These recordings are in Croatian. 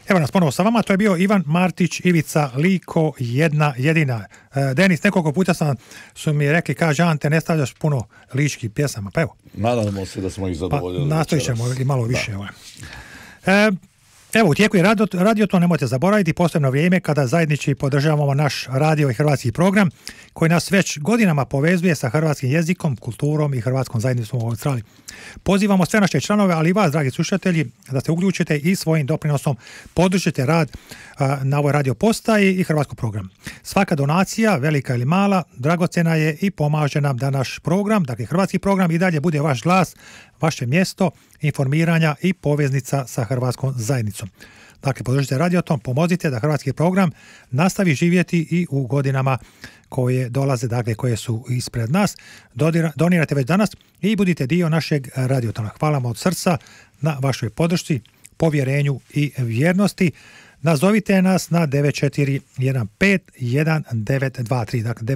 Evo nas ponovo sa vama, to je bio Ivan Martić, Ivica Liko, jedna jedina. Denis, nekoliko puta su mi rekli, kaže, Ante, ne stavljaš puno ličkih pjesama, pa evo. Nadamo se da smo ih zadovoljili. Pa nastojit ćemo i malo više. Evo, u tijeku je radio, to nemojte zaboraviti, posebno vrijeme kada zajednički podržavamo naš radio i hrvatski program koji nas već godinama povezuje sa hrvatskim jezikom, kulturom i hrvatskom zajednicom u Australiji. Pozivamo sve naše članove, ali i vas, dragi slušatelji, da se uključite i svojim doprinosom podržite rad na ovoj radio postaji i hrvatskog program. Svaka donacija, velika ili mala, dragocjena je i pomaže nam da naš program, dakle hrvatski program, i dalje bude vaš glas, vaše mjesto informiranja i poveznica sa hrvatskom zajednicom. Dakle, podržite Radioton, pomozite da hrvatski program nastavi živjeti i u godinama koje dolaze, dakle, koje su ispred nas. Donirate već danas i budite dio našeg Radiotona. Hvala vam od srca na vašoj podršci, povjerenju i vjernosti. Nazovite nas na 94151923, dakle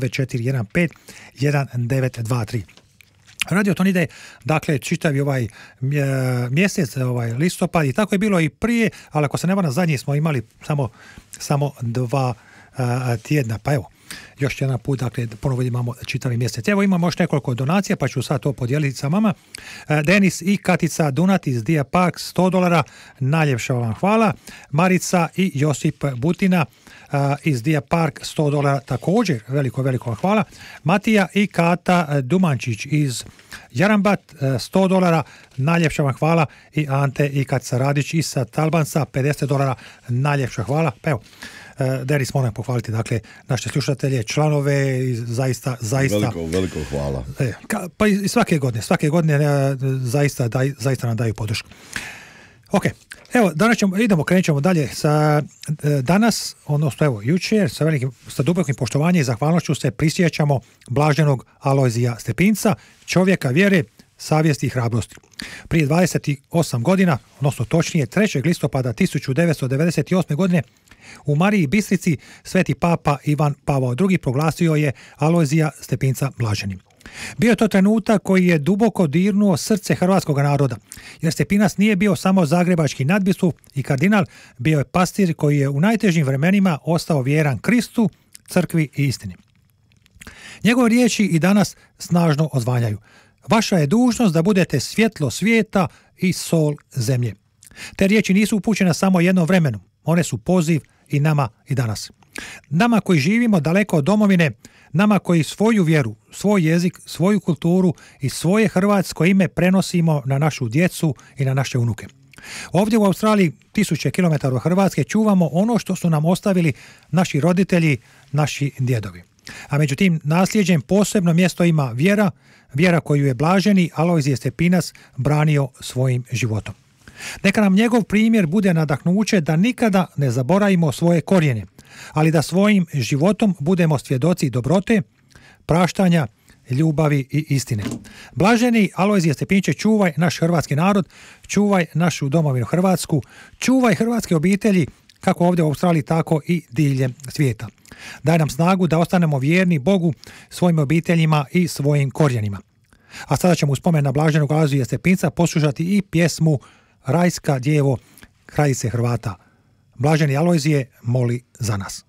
94151923. Radioton ide, dakle, čitavi ovaj mjesec, ovaj listopad, i tako je bilo i prije, ali ako se ne varam, zadnji smo imali samo 2 tjedna, pa evo, još jedan put, dakle, ponovo imamo čitavi mjesec. Evo, imamo još nekoliko donacija, pa ću sad to podijeliti sa vama. Denis i Katica Dunat iz Deer Park, $100, najljepša vam hvala. Marica i Josip Butina iz Deer Park, $100, također veliko hvala. Matija i Kata Dumančić iz Jarambat, $100, najljepša vam hvala. I Ante i Katica Radić iz Talbanca, $50, najljepša hvala. Pa evo, Denis, moram pohvaliti, dakle, naše slušatelje, članove, zaista veliko hvala. Pa i svake godine zaista nam daju podršku. Ok, evo, krenut ćemo dalje sa danas, odnosno evo jučer, sa dubokim poštovanjem i zahvalnošću se prisjećamo blaženog Alojzija Stepinca, čovjeka vjere, savjesti i hrabrosti. Prije 28 godina, odnosno točnije 3. listopada 1998. godine, u Mariji Bistrici sveti papa Ivan Pavao II. Proglasio je Alojzija Stepinca blaženim. Bio je to trenutak koji je duboko dirnuo srce hrvatskog naroda, jer Stepinac nije bio samo zagrebački nadbiskup i kardinal, bio je pastir koji je u najtežim vremenima ostao vjeran Kristu, crkvi i istini. Njegove riječi i danas snažno odzvanjaju. Vaša je dužnost da budete svjetlo svijeta i sol zemlje. Te riječi nisu upućene samo jednom vremenu, one su poziv i nama i danas. Nama koji živimo daleko od domovine, nama koji svoju vjeru, svoj jezik, svoju kulturu i svoje hrvatsko ime prenosimo na našu djecu i na naše unuke. Ovdje u Australiji, 1000 km od Hrvatske, čuvamo ono što su nam ostavili naši roditelji, naši djedovi. A među tim nasljeđem posebno mjesto ima vjera koju je blaženi Alojzije Stepinac branio svojim životom. Neka nam njegov primjer bude nadahnuće da nikada ne zaboravimo svoje korijene, ali da svojim životom budemo svjedoci dobrote, praštanja, ljubavi i istine. Blaženi Alojzije Stepinče, čuvaj naš hrvatski narod, čuvaj našu domovinu Hrvatsku, čuvaj hrvatske obitelji, kako ovdje u Australiji, tako i diljem svijeta. Daj nam snagu da ostanemo vjerni Bogu, svojim obiteljima i svojim korijenima. A sada ćemo u spomen na blaženog Alojzija Stepinca poslušati i pjesmu Rajska djevo, kraljice Hrvata. Blaženi Alojzije, moli za nas.